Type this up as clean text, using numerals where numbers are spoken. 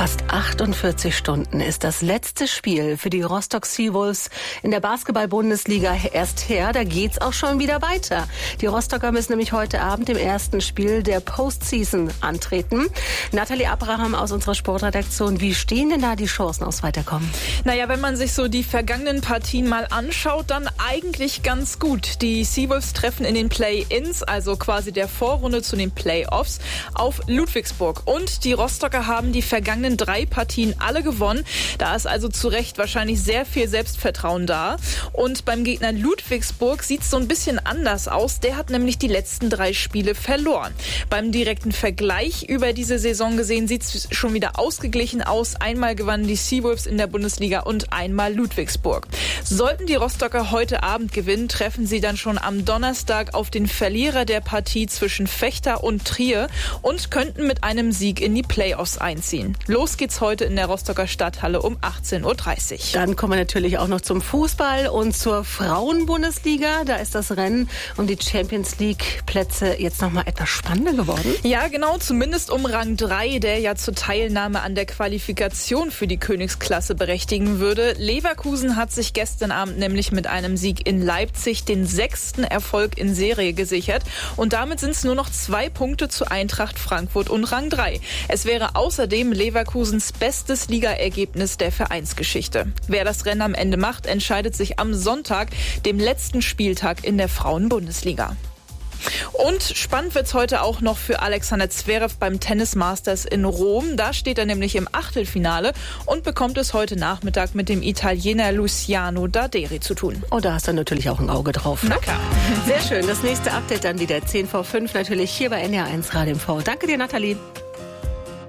Fast 48 Stunden ist das letzte Spiel für die Rostock Seawolves in der Basketball-Bundesliga erst her. Da geht's auch schon wieder weiter. Die Rostocker müssen nämlich heute Abend im ersten Spiel der Postseason antreten. Nathalie Abraham aus unserer Sportredaktion. Wie stehen denn da die Chancen aufs Weiterkommen? Naja, wenn man sich so die vergangenen Partien mal anschaut, dann eigentlich ganz gut. Die Seawolves treffen in den Play-Ins, also quasi der Vorrunde zu den Playoffs, auf Ludwigsburg. Und die Rostocker haben die vergangenen 3 Partien alle gewonnen. Da ist also zu Recht wahrscheinlich sehr viel Selbstvertrauen da. Und beim Gegner Ludwigsburg sieht es so ein bisschen anders aus. Der hat nämlich die letzten 3 Spiele verloren. Beim direkten Vergleich über diese Saison gesehen sieht es schon wieder ausgeglichen aus. Einmal gewannen die Seawolves in der Bundesliga und einmal Ludwigsburg. Sollten die Rostocker heute Abend gewinnen, treffen sie dann schon am Donnerstag auf den Verlierer der Partie zwischen Vechta und Trier und könnten mit einem Sieg in die Playoffs einziehen. Los geht's heute in der Rostocker Stadthalle um 18:30 Uhr. Dann kommen wir natürlich auch noch zum Fußball und zur Frauenbundesliga. Da ist das Rennen um die Champions League Plätze jetzt noch mal etwas spannender geworden. Ja, genau, zumindest um Rang 3, der ja zur Teilnahme an der Qualifikation für die Königsklasse berechtigen würde. Leverkusen hat sich gestern Abend nämlich mit einem Sieg in Leipzig den 6. Erfolg in Serie gesichert. Und damit sind es nur noch 2 Punkte zu Eintracht Frankfurt und Rang 3. Es wäre außerdem Leverkusens bestes Ligaergebnis der Vereinsgeschichte. Wer das Rennen am Ende macht, entscheidet sich am Sonntag, dem letzten Spieltag in der Frauenbundesliga. Und spannend wird's heute auch noch für Alexander Zverev beim Tennis Masters in Rom. Da steht er nämlich im Achtelfinale und bekommt es heute Nachmittag mit dem Italiener Luciano Darderi zu tun. Oh, da hast du natürlich auch ein Auge drauf. Na klar. Sehr schön. Das nächste Update dann wieder 10 vor 5 natürlich hier bei NDR1 Radio MV. Danke dir, Nathalie.